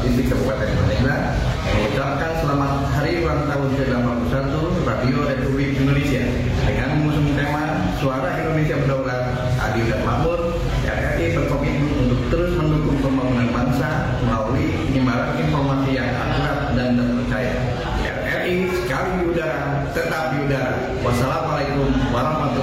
Provinsi Kabupaten Pandeglang mengucapkan selamat hari ulang tahun ke-81 Radio Republik Indonesia dengan mengusung tema Suara Indonesia Berdaulat, Adil dan Makmur. RRI berkomitmen untuk terus mendukung pembangunan bangsa melalui penyebaran informasi yang akurat dan terpercaya. RRI sekali di udara, tetap di udara. Wassalamualaikum warahmatullahi wabarakatuh.